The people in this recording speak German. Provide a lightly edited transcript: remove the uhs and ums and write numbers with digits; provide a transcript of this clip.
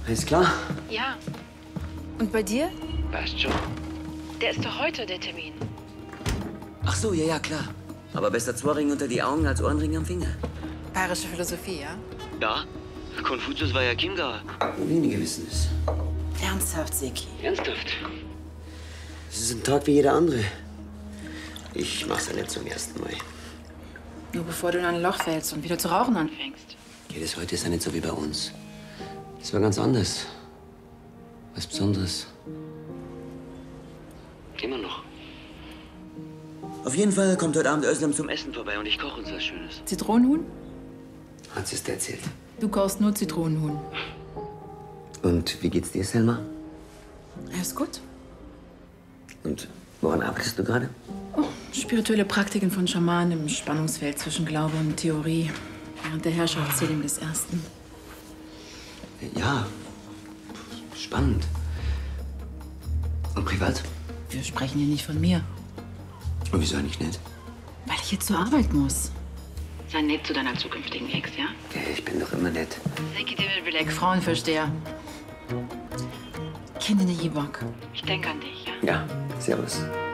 Alles klar? Ja. Und bei dir? Passt schon. Der ist doch heute, der Termin. Ach so, ja, ja, klar. Aber besser zwei Ringe unter die Augen als Ohrenring am Finger. Bayerische Philosophie, ja? Ja. Konfuzius war ja Chiemgauer. Wenige wissen es. Ernsthaft, Seki. Ernsthaft? Es ist ein Tag wie jeder andere. Ich mach's ja nicht zum ersten Mal. Nur bevor du in ein Loch fällst und wieder zu rauchen anfängst. Jedes heute ist ja nicht so wie bei uns. Es war ganz anders. Was Besonderes. Immer noch. Auf jeden Fall kommt heute Abend Özlem zum Essen vorbei und ich koche uns was Schönes. Zitronenhuhn? Hat sie es dir erzählt? Du kochst nur Zitronenhuhn. Und wie geht's dir, Selma? Alles gut. Und woran arbeitest du gerade? Oh, spirituelle Praktiken von Schamanen im Spannungsfeld zwischen Glaube und Theorie. Während der Herrschaftszählung des Ersten. Ja, spannend. Und privat? Wir sprechen hier nicht von mir. Und wieso eigentlich nicht? Weil ich jetzt zur Arbeit muss. Sei nett zu deiner zukünftigen Ex, ja? Ich bin doch immer nett. Seki Demirbilek, Frauenversteher. Kendine iyi bak. Ich denke an dich, ja? Ja, servus.